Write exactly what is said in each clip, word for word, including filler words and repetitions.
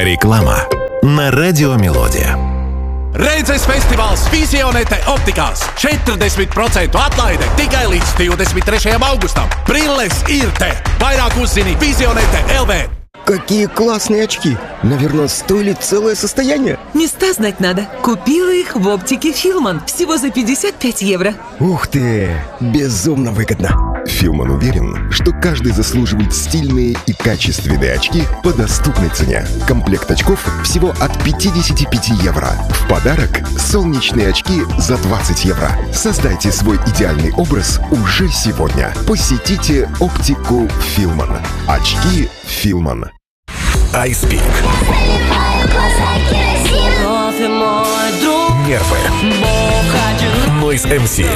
Реклама на Радио Мелодия. Reidzes festivāls Visionete optikās. četrdesmit procentu atlaide tikai līdz divdesmit trešajam augustam. Brilles ir te. Vairāk uzzini Visionete точка эл ви. Какие классные очки! Наверное, стоили целое состояние. Места знать надо. Купила их в оптике Филман. Всего за пятьдесят пять евро. Ух ты! Безумно выгодно. Филман уверен, что каждый заслуживает стильные и качественные очки по доступной цене. Комплект очков всего от пятьдесят пять евро. В подарок солнечные очки за двадцать евро. Создайте свой идеальный образ уже сегодня. Посетите оптику Филман. Очки Филман. Айспик. Нервы. Нойз эм си.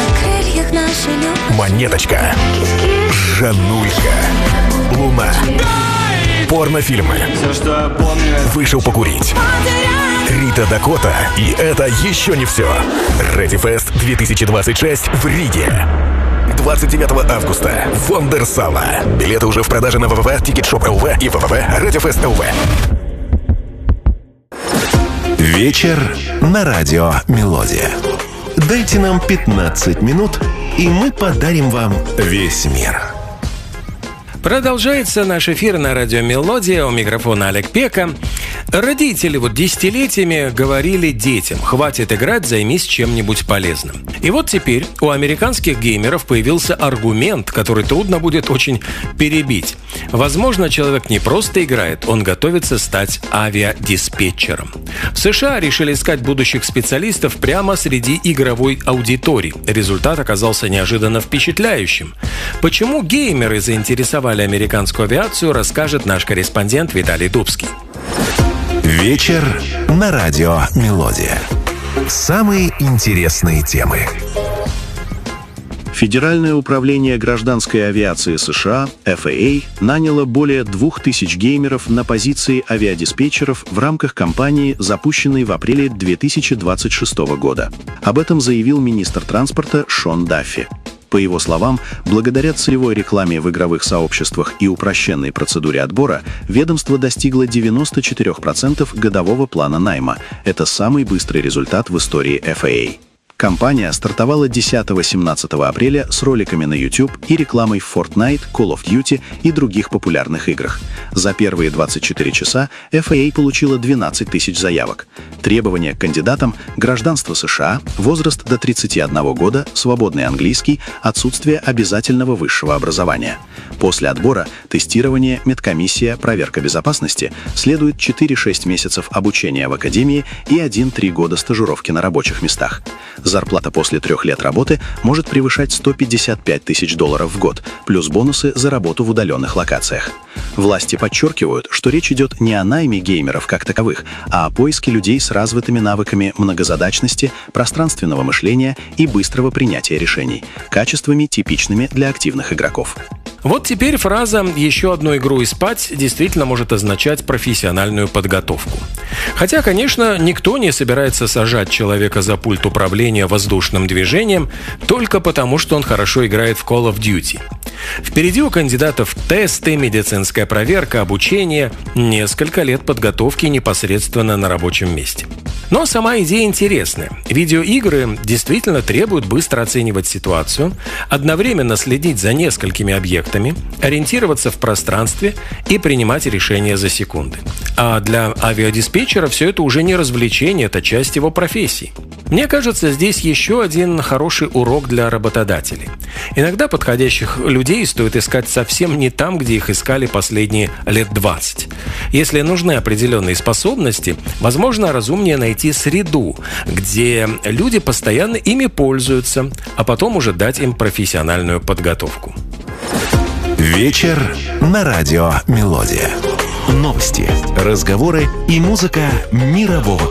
Монеточка. Жанулька. Луна. Порнофильмы. Вышел покурить. Рита Дакота. И это еще не все. Ready Fest две тысячи двадцать шесть в Риге. двадцать девятого августа. Вондерсала. Билеты уже в продаже на вэ вэ вэ точка тикетшоп точка эл ви и вэ вэ вэ точка радиофест точка эл ви. Вечер на Радио Мелодия. Дайте нам пятнадцать минут, и мы подарим вам весь мир. Продолжается наш эфир на Радио Мелодия. У микрофона Олег Пека. Родители вот десятилетиями говорили детям: хватит играть, займись чем-нибудь полезным. И вот теперь у американских геймеров появился аргумент, который трудно будет очень перебить. Возможно, человек не просто играет, он готовится стать авиадиспетчером. В США решили искать будущих специалистов прямо среди игровой аудитории. Результат оказался неожиданно впечатляющим. Почему геймеры заинтересовали американскую авиацию, расскажет наш корреспондент Виталий Дубский. Вечер на Радио Мелодия. Самые интересные темы. Федеральное управление гражданской авиации США, эф эй эй, наняло более двух тысяч геймеров на позиции авиадиспетчеров в рамках кампании, запущенной в апреле две тысячи двадцать шестого года. Об этом заявил министр транспорта Шон Даффи. По его словам, благодаря целевой рекламе в игровых сообществах и упрощенной процедуре отбора, ведомство достигло девяносто четыре процента годового плана найма. Это самый быстрый результат в истории эф эй эй. Кампания стартовала десятого-семнадцатого апреля с роликами на YouTube и рекламой в Fortnite, Call of Duty и других популярных играх. За первые двадцать четыре часа эф эй эй получила двенадцать тысяч заявок. Требования к кандидатам: гражданство США, возраст до тридцати одного года, свободный английский, отсутствие обязательного высшего образования. После отбора тестирование, медкомиссия, проверка безопасности, следует четыре-шесть месяцев обучения в академии и один-три года стажировки на рабочих местах. Зарплата после трех лет работы может превышать сто пятьдесят пять тысяч долларов в год, плюс бонусы за работу в удаленных локациях. Власти подчеркивают, что речь идет не о найме геймеров как таковых, а о поиске людей с развитыми навыками многозадачности, пространственного мышления и быстрого принятия решений, качествами, типичными для активных игроков. Вот теперь фраза «еще одну игру и спать» действительно может означать профессиональную подготовку. Хотя, конечно, никто не собирается сажать человека за пульт управления воздушным движением только потому, что он хорошо играет в Call of Duty. Впереди у кандидатов тесты, медицинская проверка, обучение, несколько лет подготовки непосредственно на рабочем месте. Но сама идея интересная. Видеоигры действительно требуют быстро оценивать ситуацию, одновременно следить за несколькими объектами, ориентироваться в пространстве и принимать решения за секунды. А для авиадиспетчера все это уже не развлечение, это часть его профессии. Мне кажется, здесь еще один хороший урок для работодателей. Иногда подходящих людей стоит искать совсем не там, где их искали последние лет двадцать. Если нужны определенные способности, возможно, разумнее найти среду, где люди постоянно ими пользуются, а потом уже дать им профессиональную подготовку. Вечер на Радио Мелодия. Новости, разговоры и музыка мирового